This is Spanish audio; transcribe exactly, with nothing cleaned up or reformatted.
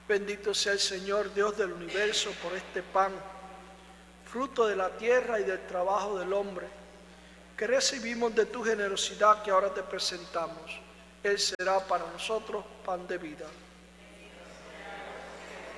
Bendito sea el Señor, Dios del universo, por este pan, fruto de la tierra y del trabajo del hombre, que recibimos de tu generosidad que ahora te presentamos. Él será para nosotros pan de vida.